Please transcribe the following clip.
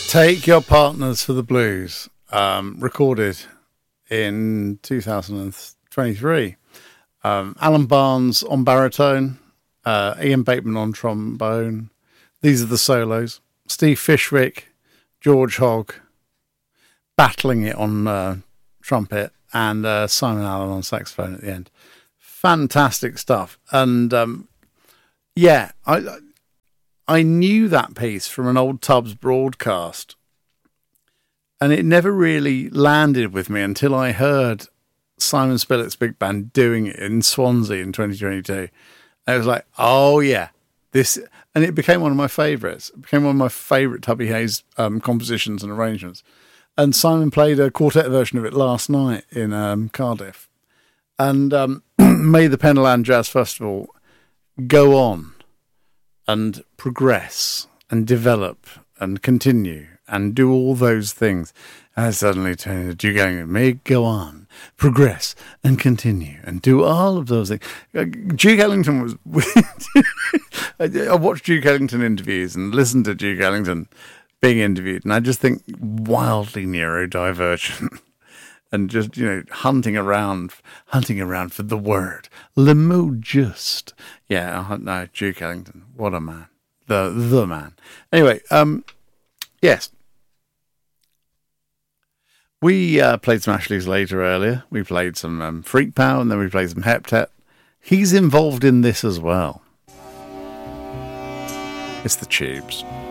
Take Your Partners for the Blues, recorded in 2023. Alan Barnes on baritone, Ian Bateman on trombone. These are the solos. Steve Fishwick, George Hogg, battling it on trumpet, and Simon Allen on saxophone at the end. Fantastic stuff. And I knew that piece from an old Tubbs broadcast, and it never really landed with me until I heard Simon Spillett's big band doing it in Swansea in 2022. I was like, oh yeah, this, and it became one of my favourites. It became one of my favourite Tubby Hayes compositions and arrangements. And Simon played a quartet version of it last night in Cardiff. And may the Penland Jazz Festival go on and progress and develop and continue and do all those things. I suddenly turned to Duke Ellington, may it go on, progress and continue and do all of those things. Duke Ellington was... I watched Duke Ellington interviews and listened to Duke Ellington being interviewed, and I just think wildly neurodivergent. And just, hunting around for the word. Le mot juste. Yeah, no, Duke Ellington. What a man. The man. Anyway, yes. We played some Ashley's Later earlier. We played some Freak Power, and then we played some Heptet. He's involved in this as well. It's the Tubes.